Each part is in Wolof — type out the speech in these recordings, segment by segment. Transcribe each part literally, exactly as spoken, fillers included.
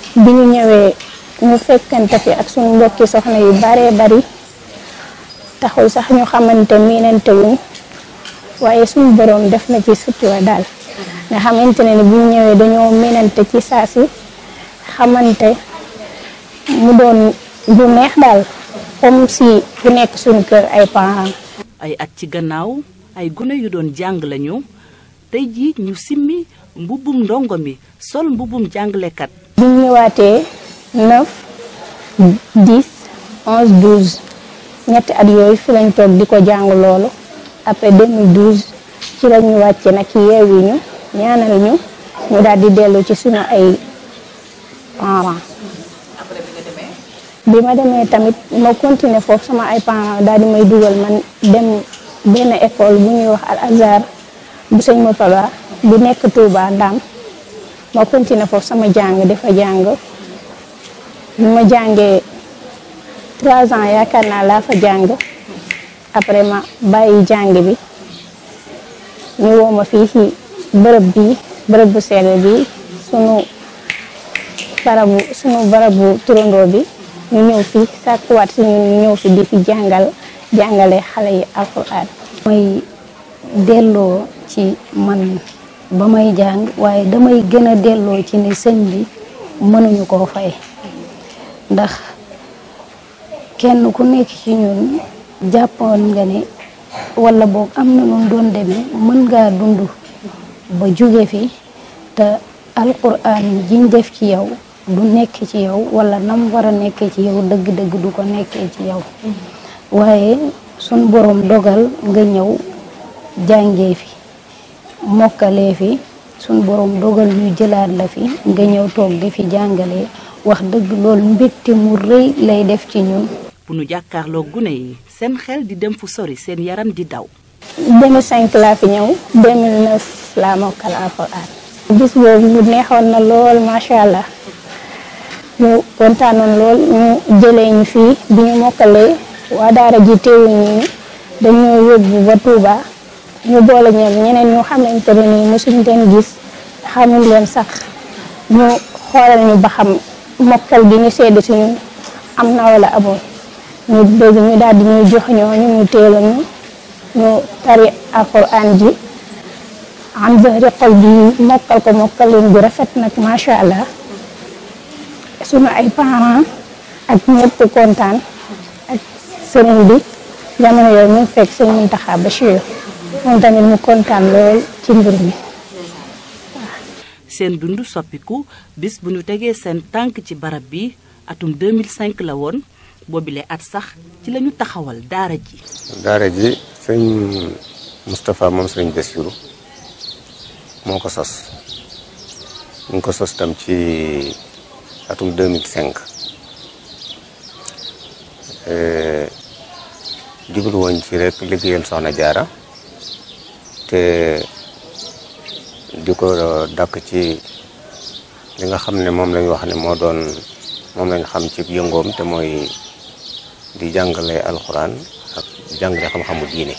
bi ñu ñëwee ñu fekkante fi ak suñu mbokki soxna yu baree bari taxul sax ñu xamante miinante wuñ waaye suñu borom def na ci sutura daal nga xamante ne ni bu ñu ñëwee dañoo miinante ci saa si xamante mu doon du neex daal comme si ku nekk suñu kër ay parents. ay at ci gannaaw ay gune yu doon jàng lañu tey jii ñu simmi mbubbum ndongo mi sol mbubbum jàngalekat. bi ñu ñëwaatee neuf dix onze douze ñetti at yooyu fi lañ toog di ko jàng loolu après deux mille douze ci la ñu wàcce nag yeewi ñu ñaanal ñu ñu daal di dellu ci suñu ay parents. bi ma demee tamit ma continuer foofu sama ay parents daal di may dugal man dem benn école bu ñuy wax Al Azhar bu sëñ Murtada bu nekk Touba Ndam ma continuer foofu sama jàng dafa jàng bi ma jàngee trois ans yaakaar naa laa fa jàng après ma bàyyi jàng bi ñu woo ma fii ci bërëb bi bërëb bu sell bi sunu barabu sunu barabu turandoo bi ñu ñëw fi sàkkuwaat si ñun ñu ñëw fi di fi jàngal jàngale xale yi alxuraan. may delloo ci man ba may jàng waaye damay gën a delloo ci ne sëñ bi mënuñu koo fay ndax kenn ku nekk ci ñun jàppoon nga ne wala boog am na nu doon demee mën ngaa dund ba jóge fi te alxuraan jiñ def ci yow du nekk ci yow wala nam war a nekkee ci yow dëgg-dëgg du ko nekkee ci yow waaye sun borom dogal nga ñëw jàngee fi mokkalee fi sun borom dogal ñu jëlaat la fi nga ñëw toog di fi jàngalee wax dëgg loolu mbégte mu rëy lay def ci ñun. bu nu jàkkaarloo gune yi seen xel di dem fu sori seen yaram di daw. deux mille cinq laa fi ñëw deux mille neuf laa mokkal alxuraan. bis boobu mu neexoon na lool macha allah. ñu kontaanoon lool ñu jëlee ñu fii bi ñu mokkalee waa daara ji teewuñu dañoo yóbbu ba Touba ñu boole ñoom ñeneen ñu xamante ne nii mosuñ leen gis xamuñ leen sax ñu xoolal ñu ba xam mokkal bi ñu sedd si ñun am na wala amoon ñu dégg ñu daal di ñuy jox ñooñu ñu teela ñu ñu tari alxuraan ji am zahri xol bi mokkal ko mokkal leen bu rafet nag macha allah. sunu ay parents ak ñëpp kontaan ak sëriñ bi jamono yooyu ñu fekk sëñ Muntaxa Bachir moom tamit mu kontaan lool ci mbir mi. seen dund soppiku bis bu ñu tegee seen tànk ci barab bi atum deux mille cinq la woon boobile at sax ci la ñu taxawal daara ji. daara ji sëñ Moustapha moom sëriñ Bassirou moo ko sos ñu ngi ko sos tam ci. atum deux mille cinq jublu woon ci rek liggéeyal soxna jaara te di ko dàkk ci li nga xam ne moom lañ wax ne moo doon moom lañ xam ci yëngoom te mooy di jàngale alxuraan ak jàngale xam-xamu diine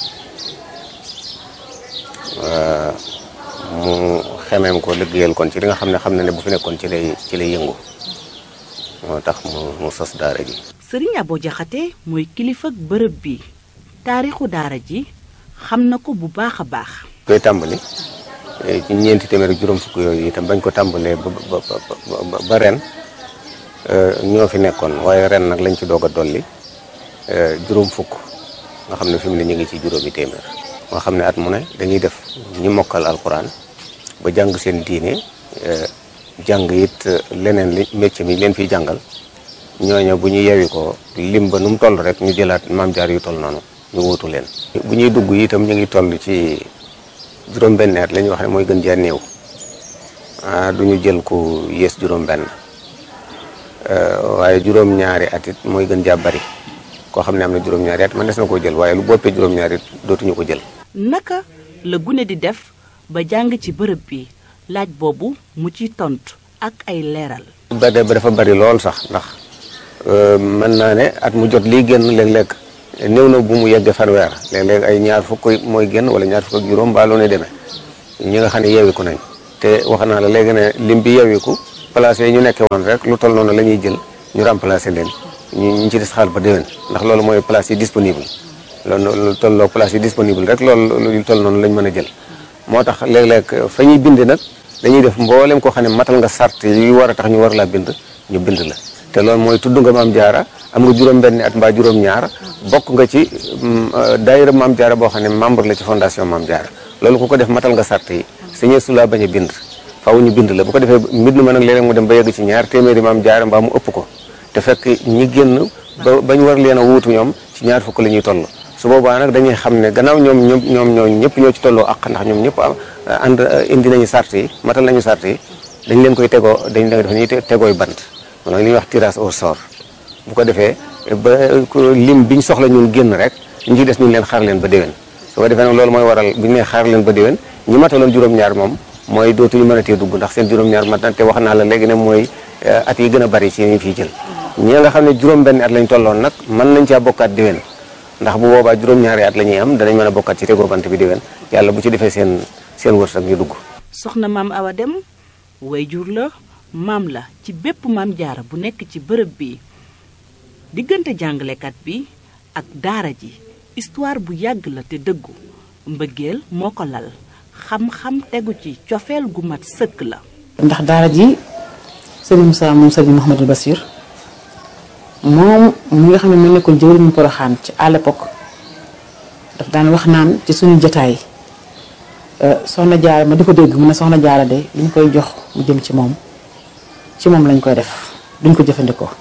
mu xemeem ko liggéeyal kon ci li nga xam ne xam na ne bu fi nekkoon ci lay ci lay yëngu moo tax mu mu sos daara ji. Sëriñ Abo Jaxate mooy kilifa ak bërëb bi taarixu daara ji xam na ko bu baax a baax. koy tàmbali ci ñeenti téeméer ak juróom fukk yooyu itam bañ ko tàmbalee ba ba ba ren ñoo fi nekkoon waaye ren nag lañ ci doog a dolli juróom fukk nga xam ne fi mu ne ñu ngi ci juróomi téeméer. nga xam ne at mu ne dañuy def ñi mokkal alxuraan ba jàng seen diine. jàng it leneen li métier mi leen fiy jàngal ñooñu bu ñu yewi ko lim ba nu mu toll rek ñu jëlaat maam jaar yu toll noonu ñu wuutu leen. bu ñuy dugg itam ñu ngi toll ci juróom-benn at la ñuy wax ne mooy gën jaa néew ah du ñu jël ku yées juróom-benn waaye juróom-ñaari at it mooy gën jaa bari koo xam ne am na juróom-ñaari at man des na koo jël waaye lu boppee juróom-ñaari it dootuñu ko jël. naka la gune di def ba jàng ci bërëb bi. laaj boobu mu ci tontu ak ay leeral. ba dafa bari lool sax ndax mën naa ne at mu jot lii génn léeg-léeg néew na bu mu yegg fanweer léeg-léeg ay ñaar fukk mooy génn wala ñaar fukk ak juróom baa loo ne demee ñi nga xam ne yeewiku nañ te wax naa la léegi ne lim bi yeewiku place yooyu ñu nekkee woon rek lu toll noonu la ñuy jël ñu remplacer leen ñu ñu ci des xaar ba déwén ndax loolu mooy place yi disponible loolu lu tolloo place yi disponible rek loolu lu toll noonu lañ mën a jël moo tax léeg-léeg fa ñuy bind nag dañuy def mboolem koo xam ne matal nga sart yi war a tax ñu war laa bind ñu bind la te loolu mooy tudd nga maam jaara am nga juróom-benni at mbaa juróom-ñaar bokk nga ci daayira maam jaara boo xam ne membre la ci fondation maam jaara loolu ku ko def matal nga sart yi sañee su laa bañ a bind faaw ñu bind la bu ko defee mbind ma nag léeg-léeg mu dem ba yegg ci ñaar téeméeri maam jaara mbaa mu ëpp ko te fekk ñi génn ba bañ war leen a wuutu ñoom ci ñaar fukk la ñuy toll su boobaa nag dañuy xam ne gannaaw ñoom ñoom ñoom ñoo ñëpp ñoo ci tolloo ak ndax ñoom ñëpp ànd indi nañu sart yi matal nañu sart yi dañ leen koy tegoo dañ leen def ñuy tegooy bant maanaam li ñuy wax tirage au sort bu ko defee ba lim biñ soxla ñun génn rek ñu ci des ñu leen xaar leen ba déwén su ko defee nag loolu mooy waral bu ñu nee xaar leen ba déwén ñi mataloon juróom-ñaar moom mooy dootuñu mën a tee dugg ndax seen juróom-ñaar mat na te wax naa la léegi ne mooy at yi gën a bari ci ñu fiy jël ñi nga xam ne juróom-benni at lañ tolloon nag mën nañ caa bokkaat déwén ndax bu boobaa juróom-ñaari at la ñuy am danañ mën a bokkaat ci tegoo bant bi déwén yàlla bu ci defee seen seen wërsëg ñu dugg. soxna maam Awa Dem wayjur la maam la ci bépp maam jaara bu nekk ci bërëb bi diggante jàngalekat bi ak daara ji histoire bu yàgg la te dëggu mbëggeel moo ko lal xam-xam tegu ci cofeel gu mat sëkk la. ndax daara ji sëriñ Moussa moom sëriñ Mouhamadou Bassir moom mi nga xam ne mu nekkoon jëwriñu Poroxaan ci à l'époque daf daan wax naan ci suñu jotaay soxna jaara ma di ko dégg mu ne soxna jaara de li ñu koy jox mu jëm ci moom ci moom lañ koy def duñ ko jëfandikoo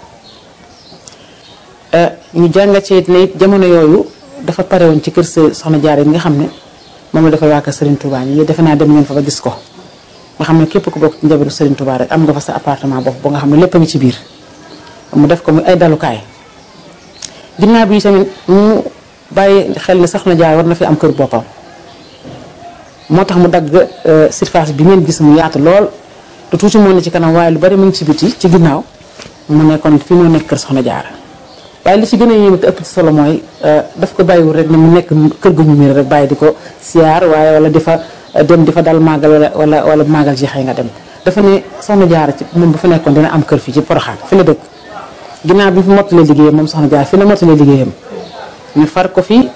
ñu jàngat ci ne it jamono yooyu dafa pare woon ci kër soxna jaara yi nga xam ne moom la defal waa kër Serigne Touba yi defe naa dem ngeen fa ba gis ko nga xam ne képp ku bokk ci njabootu Serigne Touba rek am nga fa sa appartement bopp ba nga xam ne lépp a ngi ci biir mu def ko muy ay dalukaay ginnaaw bi tamit mu bàyyi xel ne soxna jaara war na fi am kër boppam moo tax mu dagg surface bi ngeen gis mu yaatu lool te tuuti moo ne ci kanam waaye lu bari mu ngi ci biti ci ginnaaw mu nekkoon fi moo nekk kër soxna jaara waaye li ci gën a yéeme te ëpp ci solo mooy daf ko bàyyiwul rek ne mu nekk kër gu ñu miir rek bàyyi di ko siyaar waaye wala di fa dem di fa dal màggal wala wala wala màggal ji xëy nga dem dafa ne soxna jaara ci moom bu fa nekkoon dina am kër fii ci Poroxaan fi la dëkk ginnaaw bi fi mottalee liggéeyam moom soxna jaara fi la mottalee liggéeyam ñu far ko fi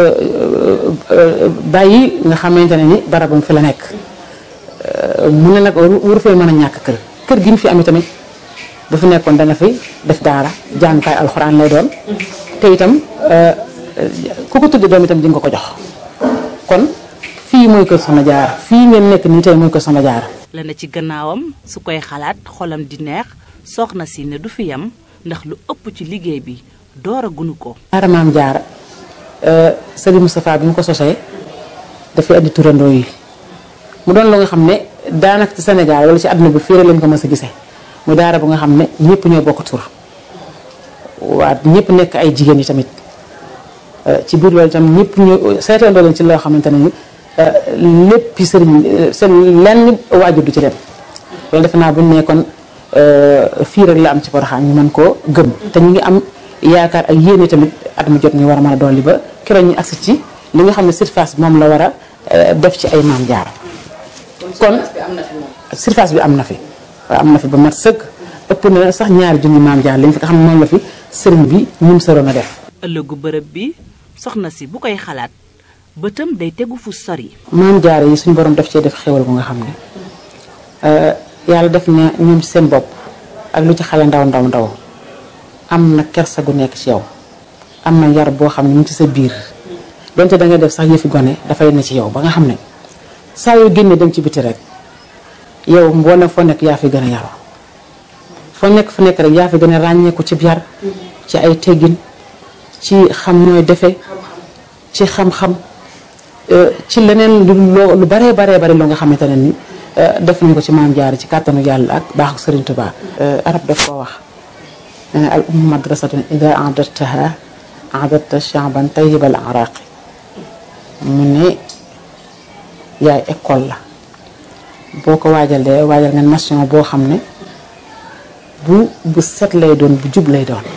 bàyyi nga xamante ne ni barabam fi la nekk mu ne nag waru fay mën a ñàkk kër kër gi ñu fi amee tamit bu fi nekkoon dana fi def daara jàngukaay alxuraan lay doon te itam ku ko tudde doom itam di nga ko jox kon fii mooy kër soxna jaara fii ngeen nekk nii tey mooy kër soxna jaara la na ci gannaawam su koy xalaat xolam di neex soxna si ne du fi yam ndax lu ëpp ci liggéey bi door a gunu ko daara maam jaara Serigne Moustapha bi mu ko sosee dafay andi turandoo yi mu doon lu nga xam ne daanaka ci Sénégal wala ci àdduna bi fii rek lañ ko mës a gisee mu daara bu nga xam ne ñëpp ñoo bokk tur waa ñëpp nekk ay jigéen yi tamit ci biir loolu itam ñëpp ñu seetandoo leen ci loo xamante ne ni lépp sëriñ seen lenn waajur du ci dem loolu defe naa bu ñu nekkoon fii rek la am ci Porokhane ñu mën koo gëm te ñu ngi am yaakaar ak yéene tamit at mu jot ñu war a mën a dolli ba keroog ñu agsi ci li nga xam ne surface bi moom la war a def ci ay maam jaara kon surface bi am na fi waaw am na fi ba mat sëkk ëpp na sax ñaari junni maam jaara lañ fi nga xam ne moom la fi sëriñ bi ñun soroon a def ëllëgu bërëb bi soxna si bu koy xalaat bëtam day tegu fu sori maam jaara yi suñu borom def cee def xéwal bu nga xam ne yàlla def na ñoom seen bopp ak lu ci xale ndaw ndaw ndaw am na kersa gu nekk ci yow am na yar boo xam ne mu ngi ci sa biir donte da nga def sax yëfi gone dafay ne ci yow ba nga xam ne saa yoo génnee dem ci biti rek yow mboolem foo nekk yaa fi gën a yaru foo nekk fu nekk rek yaa fi gën a ràññeeku ci yar ci ay teggin ci xam nooy defe ci xam-xam ci leneen lu lu baree baree bari loo nga xamante ne ni def nañu ko ci maam jaara ci kàttanu yàlla ak baaxu Sëriñ Tuubaa arab daf koo wax nee na al ummu madrasatun ida a'dadtaha a'dadta sha'ban tayyibal araqi mu ne yaay école la boo ko waajalee waajal nga nation boo xam ne bu bu set lay doon bu jub lay doon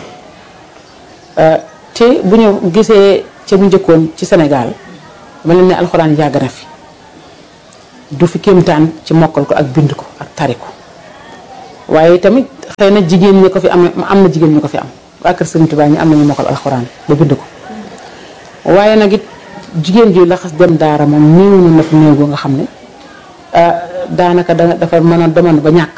te bu ñu gisee ca bu njëkkoon ci Sénégal mel ne alxuraan yàgg na fi du fi kéemtaan ci mokkal ko ak bind ko ak tari ko waaye tamit xëy na jigéen ñi ko fi am am na jigéen ñi ko fi am waa kër Sëriñ Tuubaa ñi am nañu mokkal alxuraan ba bind ko waaye nag it jigéen ji laxas dem daara moom néew na fi néew nga xam ne daanaka da dafa mën a demoon ba ñàkk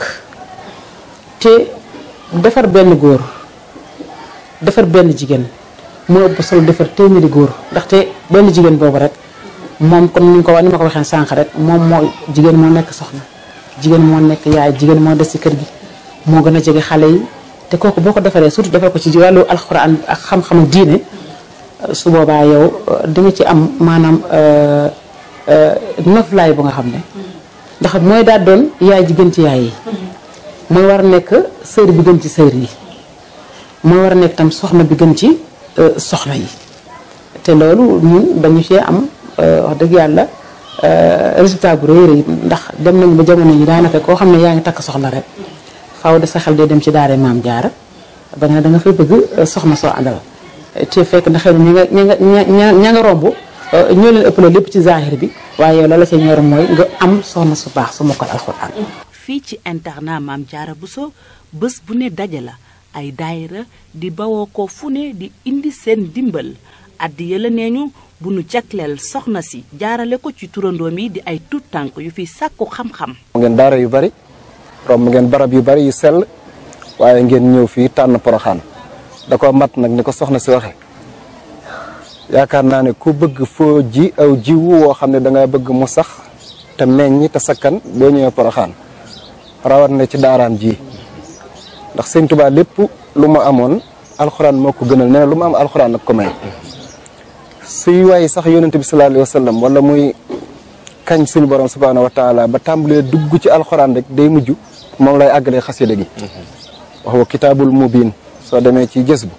te defar benn góor defar benn jigéen moo ëpp solo defar téeméeri góor ndaxte benn jigéen boobu rek moom comme ni nga ko ni ma ko waxee sànq rek moom moo jigéen moo nekk soxna jigéen moo nekk yaay jigéen moo des ci kër gi moo gën a jege xale yi te kooku boo ko defaree surtout defar ko ci wàllu alxuraan ak xam-xamu diine su boobaa yow di nga ci am maanaam noflaay bu nga xam ne ndax mooy daal doon yaay ji gën ci yaay yi mooy war a nekk sër bi gën ci sër yi mooy war a nekk tam soxna bi gën ci soxna yi te loolu ñun dañu cee am wax dëgg yàlla résultat bu rëy rëy ndax dem nañu ba jamono yi daanaka koo xam ne yaa ngi takk soxna rek faaw de sa xel day dem ci daara Maam Jaara ba nga ne da nga fay bëgg soxna soo àndal te fekk na xëy na ña nga ña nga ña ña nga romb ñoo leen ëpp la lépp ci zahir bi waaye yow la la ca ñor mooy nga am soxna su baax su mokkal alxuraan. fii ci internat Maam Jaara Bousso bés bu ne daje la ay daayira di bawoo ko fu ne di indi seen dimbal addi yëla nee ñu bu nu jagleel soxna si jaarale ko ci turandoom yi di ay tuut tànk yu fi sàkku xam-xam. ngeen daara yu bari romb ngeen barab yu bari yu sell waaye ngeen ñëw fii tànn Poroxaan da ko mat nag ni ko soxna si waxe yaakaar naa ne ku bëgg foo ji aw jiwu woo xam ne da nga bëgg mu sax te meññ te sakkan boo ñëwee Poroxaan rawat na ci daaraam ji ndax Sëñ Tuubaa lépp lu ma amoon alxuraan moo ko gënal nee na lu ma am alxuraan ak ko may suy waaye sax yonent bi sallallahu alayhi wa sallam wala muy kañ suñu borom subhaanahu wa taala ba tàmbalee dugg ci alxuraan rek day mujj moom lay àggalee xasida gi wax wa kitaabul mubiin soo demee ci jës bu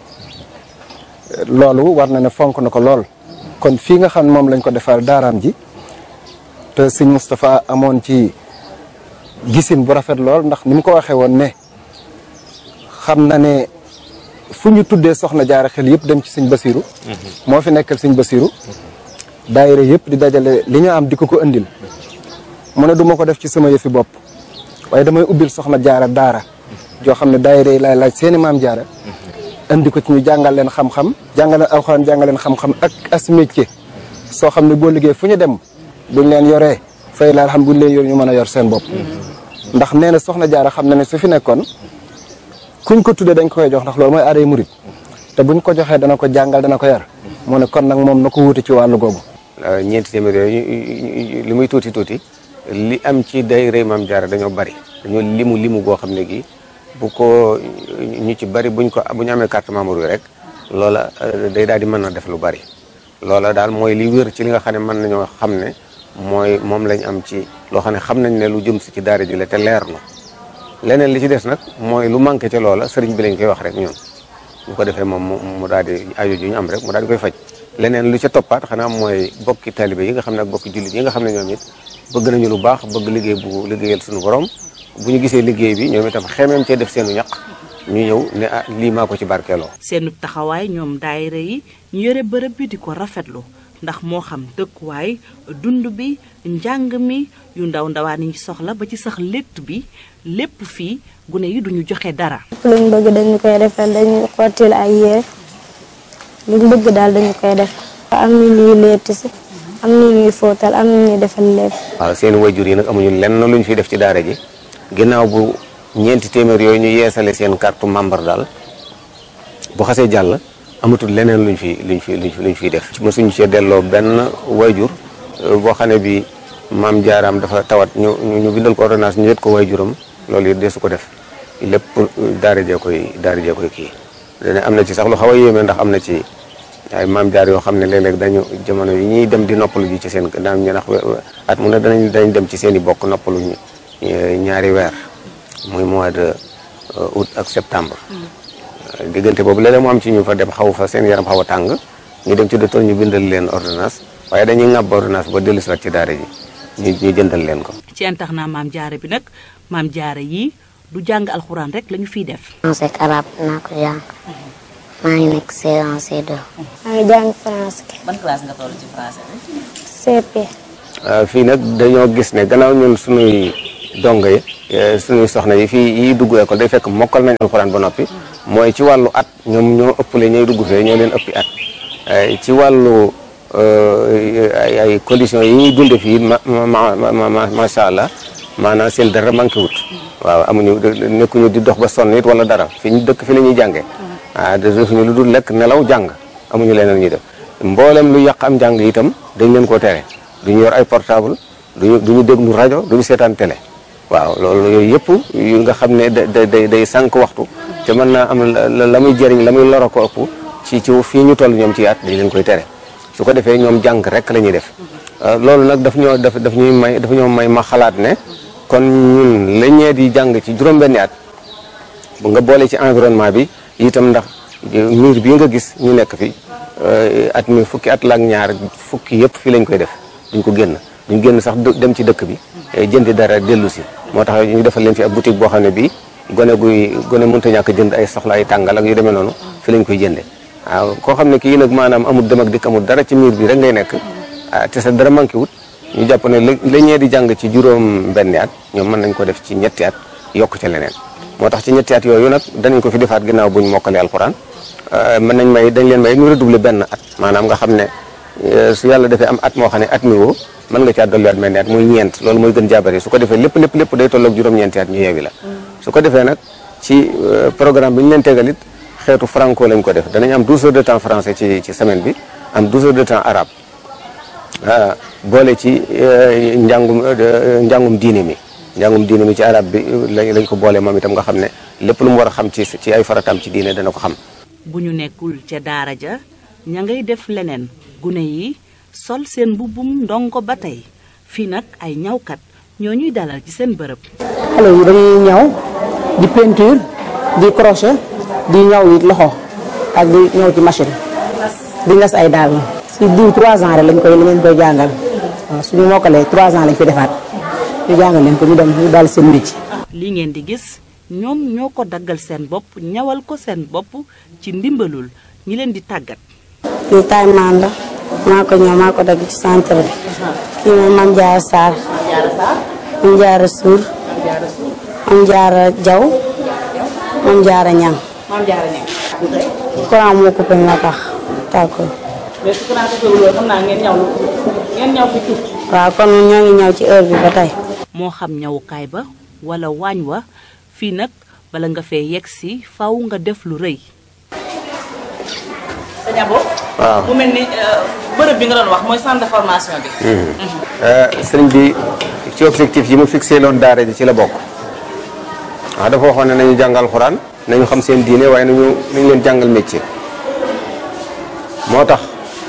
loolu war na ne fonk na ko lool kon fii nga xam ne moom lañ ko defal daaraam ji te sëñ Moustapha amoon ci gisin bu rafet lool ndax ni mu ko waxee woon ne xam na ne fu ñu tuddee soxna jaara xel yëpp dem ci sëñ Basiru moo fi nekkal sëñ Basiru daayira yëpp di dajale li ñu am di ko ko indil mu ne du ma ko def ci sama yëfi bopp waaye damay ubbil soxna jaara daara joo xam ne daayira yi laay laaj seeni maam jaara indi ko ci ñu jàngal leen xam-xam jàngal leen alxuraan jàngal leen xam-xam ak as métier soo xam ne boo liggéey fu ñu dem buñ leen yoree fay la xam buñ leen yor ñu mën a yor seen bopp ndax nee na soxna jaara xam na ne su fi nekkoon kuñ ko tuddee dañ ko koy jox ndax loolu mooy aaday murit te buñ ko joxee dana ko jàngal dana ko yar mu ne kon nag moom na ko wuute ci wàllu googu. ñeenti téeméer yooyu li muy tuuti tuuti li am ci daayira Maam Jaara dañoo bari dañoo limu limu goo xam ne gi bu ko ñu ci bari buñ ko bu ñu amee carte membre yi rek loola day daal di mën a def lu bari loola daal mooy li wér ci li nga xam ne mën nañoo xam ne mooy moom lañ am ci loo xam ne xam nañ ne lu jëm si ci daara ji la te leer na leneen li ci des nag mooy lu manqué ca loola sëriñ bi lañ koy wax rek ñun bu ko defee moom mu daal di aajo ju ñu am rek mu daal di koy faj leneen lu ca toppaat xanaa mooy bokki taalibe yi nga xam ne ak bokki jullit yi nga xam ne ñoom it bëgg nañu lu baax bëgg liggéey bu liggéeyal suñu borom bu ñu gisee liggéey bi ñoom itam xemeem cee def seenu ñaq ñu ñëw ne ah lii maa ko ci barkeeloo. seenu taxawaay ñoom daayira yi ñu yore bërëb bi di ko rafetlu ndax moo xam dëkkuwaay dund bi njàng mi yu ndaw ndawaan yi soxla ba ci sax létt bi lépp fii gune yi duñu joxe dara. luñ bëgg dañu koy defal dañuy xottil ay yére luñ bëgg daal dañu koy def am na ñuy létt si am na ñuy fóotal am na ñuy defal lépp. waaw seen wayjur yi nag amuñu lenn luñ fi def ci daara ji ginnaaw bu ñeenti téeméer yooyu ñu yeesale seen carte membre daal bu xasee jàll amatul leneen luñ fi luñ fi luñ fi luñ fiy def. mosuñu cee delloo benn wayjur boo xam ne bi maam jaaraam dafa tawat ñu ñu bindal ko ordonnance ñu yët ko wayjuram loolu it desu ko def lépp daara jee koy daara jee koy kii. dana am na ci sax lu xaw a yéeme ndax am na ci ay maam jaar yoo xam ne léeg-léeg dañu jamono yi ñuy dem di noppalu ji ci seen daan ñu ndax at mu ne danañ dañ dem ci seen i bokk noppalu ñaari weer muy mois de août ak septembre. diggante boobu léeg-léeg mu am ci ñu fa dem xaw fa seen yaram xaw a tàng ñu dem ci docteur ñu bindal leen ordonnance waaye dañuy ŋàbb ordonnance ba dellusiwaat ci daara ji ñu ñu jëndal leen ko. ci internat maam jaara bi nag maam jaara yi du jàng alxuraan rek lañu fiy def. français ak arabe naa ko jàng maa ngi nekk C un C deux. maa ngi jàng français. ban classe nga toll ci français bi. C P. fii nag dañoo gis ne gannaaw ñun suñuy dongo yi suñuy soxna yi fii yi dugg école day fekk mokkal nañ alxuraan ba noppi mooy ci wàllu at ñoom ñoo ëppale ñooy dugg fee ñoo leen ëppi at ci wàllu ay ay conditions yi ñuy dunde fii ma ma macha allah maanaam seen dara manqué wut waaw amuñu nekkuñu di dox ba sonn it wala dara fi ñu dëkk fi la ñuy jàngee ah defuñu lu dul lekk nelaw jàng amuñu leneen ñuy def mboolem lu yàq am njàng itam dañ leen koo tere duñu yor ay portable duñu duñu déglu rajo duñu seetaan télé waaw loolu yooyu yëpp yu nga xam ne da day day sànq waxtu te mën naa am la muy jëriñ la muy loro ko ëpp ci ci fii ñu toll ñoom ci at dañ leen koy tere su ko defee ñoom jàng rek la ñuy def loolu nag daf ñoo daf daf ñuy may daf ñoo may ma xalaat ne kon ñun la ñee di jàng ci juróom-benni at bu nga boole ci environnement bi itam ndax miir bii nga gis ñu nekk fi at mi fukki at la ak ñaar fukki yëpp fii lañ koy def duñ ko génn duñ génn sax dem ci dëkk bi jëndi dara dellu si moo tax ñu defal leen fi ab boutique boo xam ne bii gone guy gone mënta ñàkk jënd ay soxla ay tàngal ak yu demee noonu fi lañ koy jënde waaw koo xam ne kii nag maanaam amul dem ak dikk amul dara ci miir bi rek ngay nekk te sa dara manqué wut ñu jàpp ne la ñee di jàng ci juróom benni at ñoom mën nañ ko def ci ñetti at yokk ca leneen moo tax ci ñetti at yooyu nag danañ ko fi defaat ginnaaw buñ mokkalee alxuraan mën nañ may dañ leen may ñu redoubler benn at maanaam nga xam ne su yàlla defee am at moo xam ne at mi woo mën nga caa dolliwaat mel ni at muy ñeent loolu mooy gën jaabari su ko defee lépp lépp lépp day tolloog juróom-ñeenti at ñu yeewi la su ko defee nag ci programme bi ñu leen tegalit xeetu franco lañ ko def danañ am douze heures de temps français ci ci semaine bi am douze heures de temps arabe boole ci njàngum njàngum diine mi njàngum diine mi ci arabe bi lañ ko boole moom itam nga xam ne lépp lu mu war a xam ci ci ay farataam ci diine dana ko xam. bu ñu nekkul ca daara ja ña ngay def leneen gune yi sol seen mbubbum ndongo ba tey fii nag ay ñawkat ñoo ñuy dalal ci seen bërëb. xale yi dañuy ñaw di peinture di crochet di ñaw it loxo ak di ñaw ci machine di ngas ay daal si diw trois ans rek lañ koy lañ koy jàngal waaw suñu mokkalee trois ans lañ fi defaat ñu jàngal leen ko ñu dem ñu daal seen mbicc. li ngeen di gis ñoom ñoo ko daggal seen bopp ñawal ko seen bopp ci ndimbalul ñi leen di tàggat. lii taay maan la maa ko ñëw maa ko dagg ci centre bi kii mooy Mame Diarra Sarr Mame Diarra Sour Mame Diarra Diaw Mame Diarra Niang courant moo coupé moo tax tàkko mais su courant coupé wul xam naa ngeen ñaw ngeen ñaw fi tuuti. waaw kon ñoo ngi ñaw ci heure bi ba tey. moo xam ñawukaay ba wala waañ wa fii nag bala nga fee yegg si faw nga def lu rëy. sëñ Abo. waaw mu mel ni bërëb bi nga doon wax mooy centre de formation bi. sëriñ bi ci objectif yi mu fixé loon daara ji ci la bokk waaw dafa waxoon ne nañu jàngal alxuraan nañu xam seen diine waaye nañu nañu leen jàngal métier moo tax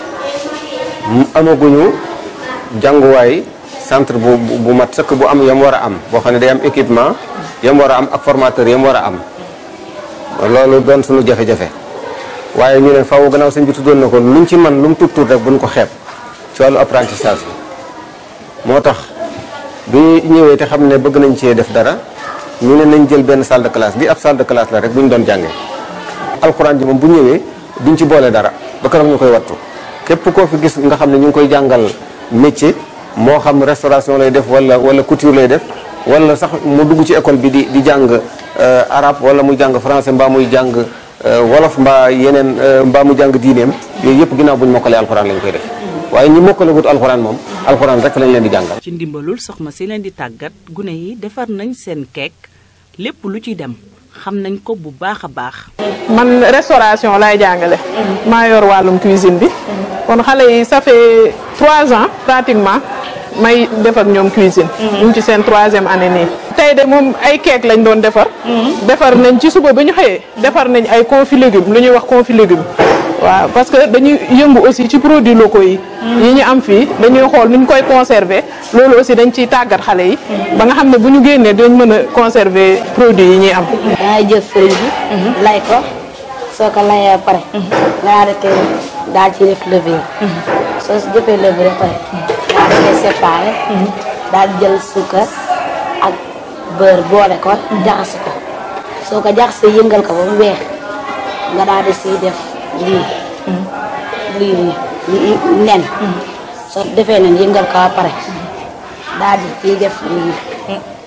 amaguñu jànguwaay centre bu bu mat sëkk bu am yam war a am boo xam ne day am équipement yam war a am ak formateur yam war a am loolu doon suñu jafe-jafe waaye ñu ne faaw gannaaw sëñ bi tuddoon na ko luñ ci man lu mu tuut tuut rek buñ ko xeeb ci wàllu apprentissage bi moo tax bi ñëwee te xam ne bëgg nañ cee def dara ñu ne nañ jël benn salle de classe bi ab salle de classe la rek bu ñu doon jàngee alxuraan ji moom bu ñëwee duñ ci boole dara ba keroog ñu koy wattu képp koo fi gis nga xam ne ñu ngi koy jàngal métier moo xam restauration lay def wala wala couture lay def wala sax mu dugg ci école bi di di jàng arabe wala muy jàng français mbaa muy jàng wolof mbaa yeneen mbaa mu jàng diineem yooyu yëpp ginnaaw bu ñu mokkalee alxuraan lañ koy def waaye ñi mokkale wut alxuraan moom alxuraan rek lañ leen di jàngal. ci ndimbalul soxna si leen di tàggat gune yi defar nañ seen keek lépp lu ci dem xam nañ ko bu baax a baax. man restauration laay jàngale. maa yor wàllum cuisine bi. kon xale yi ça fait trois ans pratiquement may def ak ñoom cuisine. ñu ngi ci seen troisième année nii. tey de moom ay keek lañ doon defar. defar nañ ci suba ba ñu xëyee. defar nañ ay confit légumes lu ñuy wax confit légumes. waaw parce que dañuy yëngu aussi ci produits locaux yi. yi ñu am fii dañuy xool nu ñu koy conserver loolu aussi dañ ciy tàggat xale yi. ba nga xam ne bu ñu génnee dañ mën a conserver produits yi ñuy am. dangay jël fëriñ bi. lay ko soo ko layee ba pare. nga daal di daal ci def levure. soo si jëfee levure ba pare. daal di koy séparé. daal di jël suukar ak beurre boole ko. jaxase ko soo ko jaxasee yëngal ko ba mu weex nga daal di siy def. lii lii lii nen soo defee nen yëngal ko ba pare daal di ciy def lii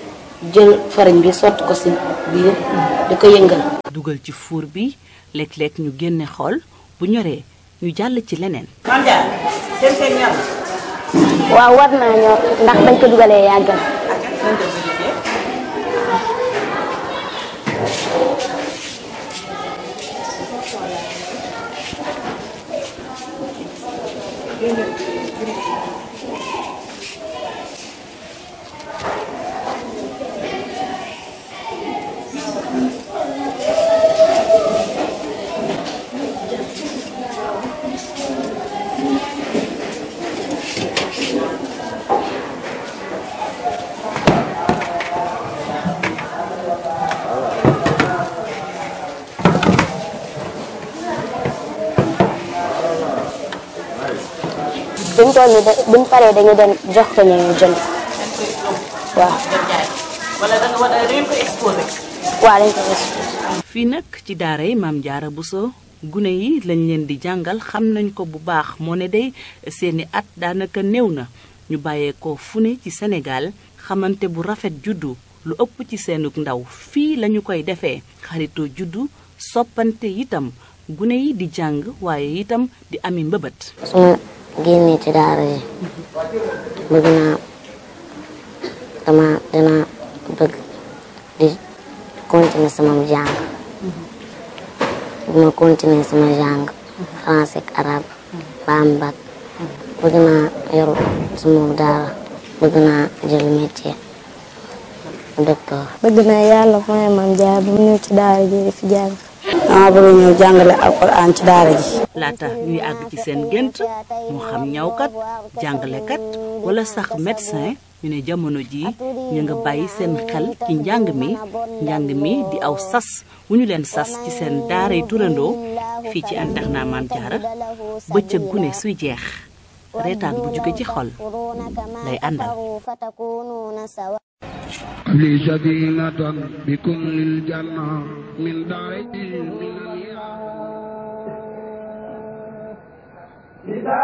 jël farine bi sotti ko si biir di ko yëngal. dugal ci four bi léeg-léeg ñu génne xool bu ñoree ñu jàll ci leneen. Mame Diarra seen seen ñor. waaw war naa ñor ndax bañ ko dugalee yàggal. buñ toll nii de buñ paree dañu dem jox ko ñu jënd waaw. wala da nga war a ngeen ko exposé. waaw dañ ko exposé. fii nag ci daara yi Mame Diarra Bousso gune yi lañ leen di jàngal xam nañ ko bu baax moo ne day seeni at daanaka néew na ñu bàyyeekoo fu ne ci Sénégal xamante bu rafet juddu lu ëpp ci seenug ndaw fii lañu koy defee xaritoo juddu soppante itam gune yi di jàng waaye itam di ami mbëbët. génne ci daara yi bëgg naa dama dina bëgg di continuer sama jàng bu ma continuer sama jàng français ak arabe ba am bac bëgg naa yor sama daara bëgg naa jël métier docteur. bëgg naa yàlla mooy Mame Diarra bu ñëw ci daara ji fi jàng. dama bëgg ñëw jàngale alxuraan ci daara ji. laata ñuy àgg ci seen gént moo xam ñawkat jàngalekat wala sax médecin ñu ne jamono ji ñu nga bàyyi seen xel ci njàng mi njàng mi di aw sas wu ñu leen sas ci seen daaray turandoo fii ci internat Mame Diarra bëccëg gune suy jeex reetaan bu jóge ci xol lay àndal. li sadinatan bikum lil janna min daari